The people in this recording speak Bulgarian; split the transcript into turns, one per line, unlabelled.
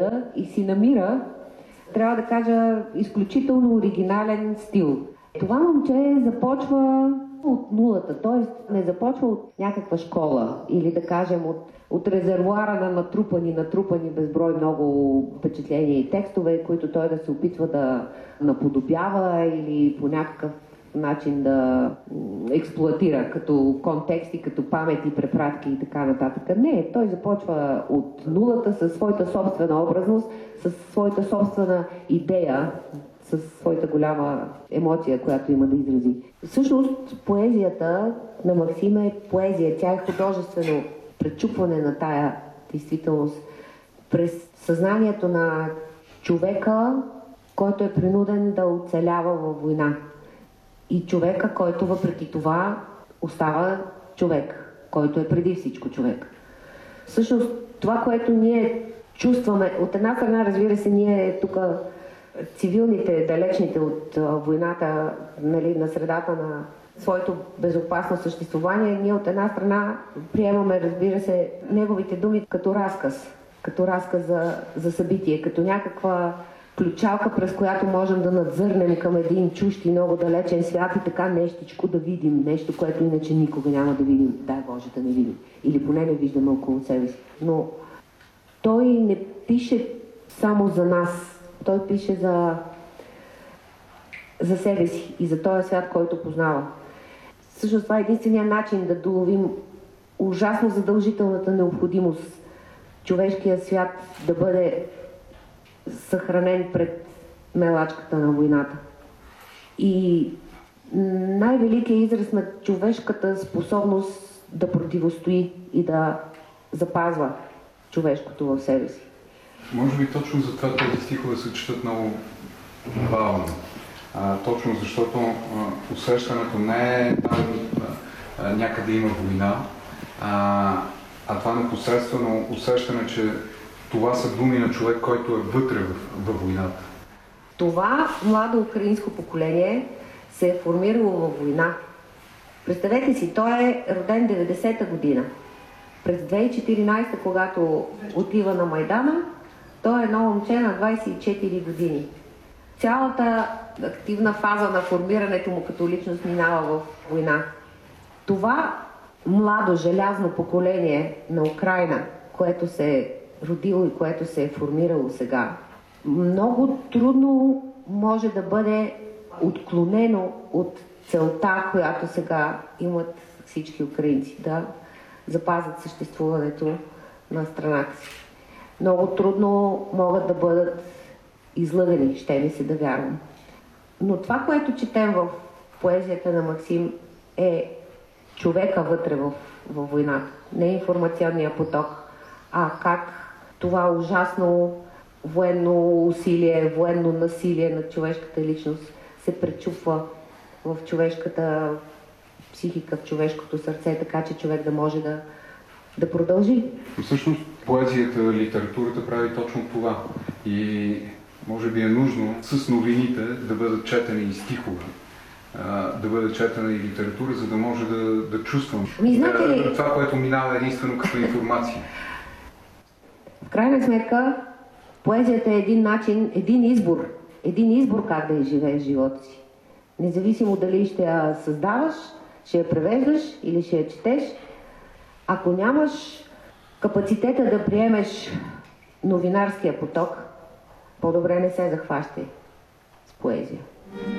вижда и си намира, трябва да кажа, изключително оригинален стил. Това момче започва от нулата, т.е. не започва от някаква школа или да кажем от резервуара на натрупани безброй много впечатления и текстове, които той да се опитва да наподобява или по някакъв начин да експлоатира като контексти, като памети, препратки и така нататък. Не, той започва от нулата със своята собствена образност, със своята собствена идея, със своята голяма емоция, която има да изрази. Всъщност поезията на Максим е поезия. Тя е художествено пречупване на тая действителност през съзнанието на човека, който е принуден да оцелява във война. И човека, който въпреки това остава човек, който е преди всичко човек. Всъщност това, което ние чувстваме, от една страна, разбира се, ние тук цивилните, далечните от войната, нали, на средата на своето безопасно съществувание, ние от една страна приемаме, разбира се, неговите думи като разказ за събитие, като някаква ключалка, през която можем да надзърнем към един чужд и много далечен свят и така нещичко да видим, нещо, което иначе никога няма да видим, дай Боже да не видим, или поне не виждаме около себе си. Но той не пише само за нас, той пише за себе си и за този свят, който познава. Всъщност това е единствения начин да доловим ужасно задължителната необходимост човешкият свят да бъде съхранен пред мелачката на войната. И най-великият израз на човешката способност да противостои и да запазва човешкото в себе си.
Може би точно за това тези стихове се четат много бавно. Точно защото усещането не е там някъде има война, а това непосредствено усещане, че това са думи на човек, който е вътре във войната.
Това младо украинско поколение се е формирало във война. Представете си, той е роден 90-та година. През 2014, когато отива на Майдана, той е едно момче на 24 години. Цялата активна фаза на формирането му като личност минава в война. Това младо, желязно поколение на Украйна, което се е родило и което се е формирало сега, много трудно може да бъде отклонено от целта, която сега имат всички украинци, да запазят съществуването на страната си. Много трудно могат да бъдат излъгани, ще ми се да вярвам. Но това, което четем в поезията на Максим, е човека вътре в войната. Не информационния поток, а как това ужасно военно усилие, военно насилие над човешката личност се пречупва в човешката психика, в човешкото сърце, така че човек да може да продължи.
Всъщност поезията, литературата прави точно това. И може би е нужно с новините да бъдат четени и стихове, да бъде четена и литература, за да може да чувствам това, което минава единствено като информация.
В крайна сметка, поезията е един начин, един избор как да изживееш живота си. Независимо дали ще я създаваш, ще я превеждаш или ще я четеш, ако нямаш капацитета да приемеш новинарския поток, по-добре не се захващай с поезия.